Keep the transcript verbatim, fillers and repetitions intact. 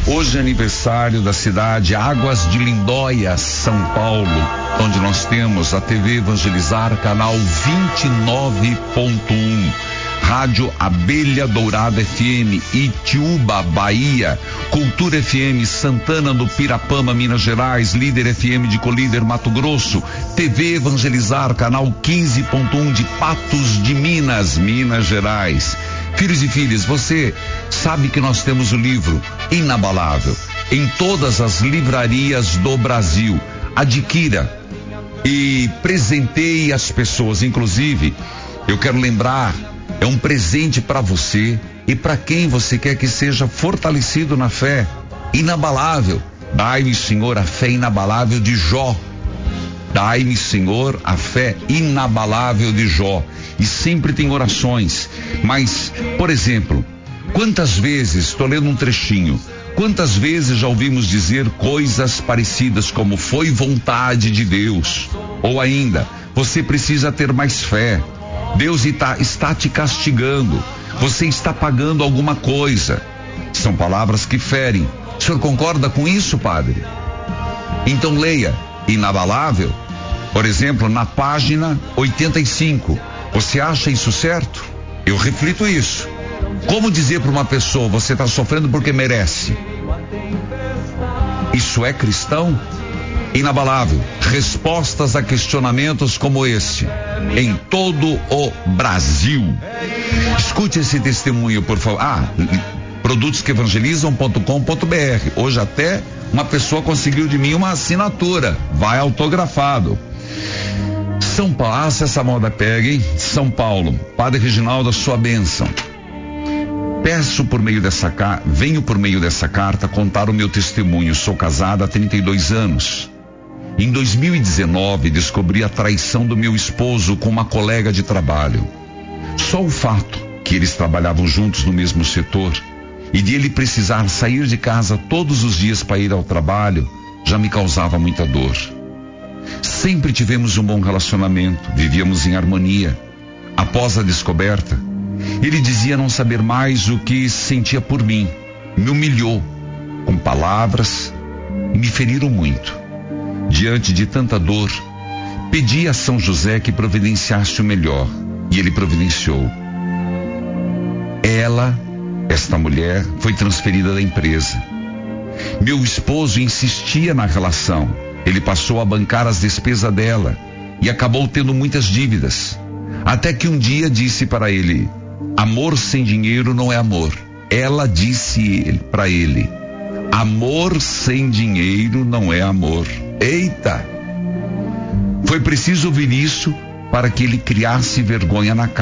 Hoje é aniversário da cidade Águas de Lindóia, São Paulo, onde nós temos a T V Evangelizar, canal vinte e nove ponto um. Rádio Abelha Dourada F M, Itiúba, Bahia, Cultura F M, Santana do Pirapama, Minas Gerais, Líder F M de Colíder, Mato Grosso, T V Evangelizar, canal quinze ponto um de Patos de Minas, Minas Gerais. Filhos e filhas, você sabe que nós temos o livro Inabalável em todas as livrarias do Brasil. Adquira e presenteie as pessoas. Inclusive, eu quero lembrar, é um presente para você e para quem você quer que seja fortalecido na fé. Inabalável. Dai-me, Senhor, a fé inabalável de Jó. Dai-me, Senhor, a fé inabalável de Jó. E sempre tem orações. Mas, por exemplo, quantas vezes, estou lendo um trechinho, quantas vezes já ouvimos dizer coisas parecidas como foi vontade de Deus? Ou ainda, você precisa ter mais fé. Deus está, está te castigando. Você está pagando alguma coisa. São palavras que ferem. O senhor concorda com isso, padre? Então leia Inabalável, por exemplo, na página oitenta e cinco. Você acha isso certo? Eu reflito isso. Como dizer para uma pessoa, você está sofrendo porque merece? Isso é cristão? Inabalável. Respostas a questionamentos como este em todo o Brasil. Escute esse testemunho, por favor. Ah, produtos que evangelizam ponto com ponto b r. Hoje até uma pessoa conseguiu de mim uma assinatura. Vai autografado. São Paulo, ah, se essa moda pega, hein? São Paulo, Padre Reginaldo, a sua bênção. Peço por meio dessa carta, venho por meio dessa carta contar o meu testemunho. Sou casada há trinta e dois anos. Em dois mil e dezenove, descobri a traição do meu esposo com uma colega de trabalho. Só o fato que eles trabalhavam juntos no mesmo setor e de ele precisar sair de casa todos os dias para ir ao trabalho já me causava muita dor. Sempre tivemos um bom relacionamento, vivíamos em harmonia. Após a descoberta, ele dizia não saber mais o que sentia por mim. Me humilhou com palavras e me feriram muito. Diante de tanta dor, pedi a São José que providenciasse o melhor, e ele providenciou. Ela, esta mulher, foi transferida da empresa. Meu esposo insistia na relação. Ele passou a bancar as despesas dela e acabou tendo muitas dívidas. Até que um dia disse para ele: amor sem dinheiro não é amor. Ela disse para ele: amor sem dinheiro não é amor. Eita! Foi preciso ouvir isso para que ele criasse vergonha na cara.